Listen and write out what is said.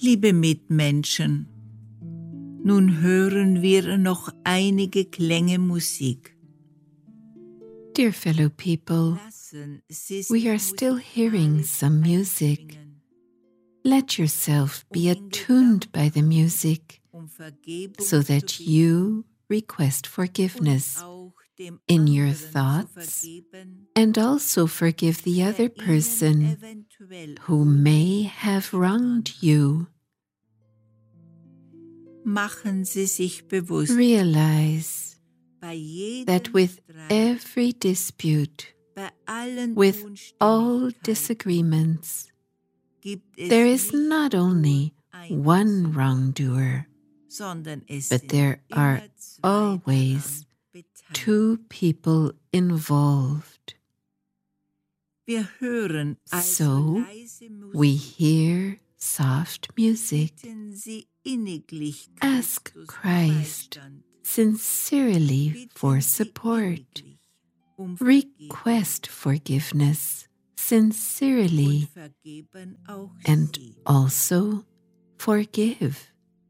Liebe Mitmenschen, nun hören wir noch einige Klänge Musik. Dear fellow people, we are still hearing some music. Let yourself be attuned by the music so that you request forgiveness in your thoughts and also forgive the other person who may have wronged you. Machen Sie sich bewusst, Realize that with every dispute, with all disagreements, there is not only one wrongdoer, but there are always two people involved. So we hear soft music. Ask Christ sincerely for support. Request forgiveness sincerely and also forgive.